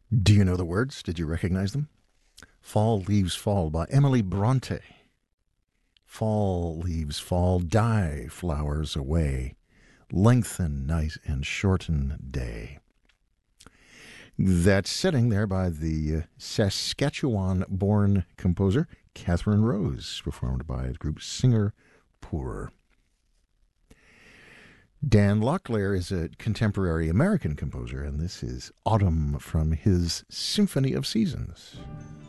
Do you know the words? Did you recognize them? Fall Leaves Fall by Emily Bronte. Fall leaves fall, die flowers away, lengthen night and shorten day. That's sitting there by the Saskatchewan-born composer Catherine Rose, performed by the group Singer Poorer. Dan Locklear is a contemporary American composer, and this is Autumn from his Symphony of Seasons.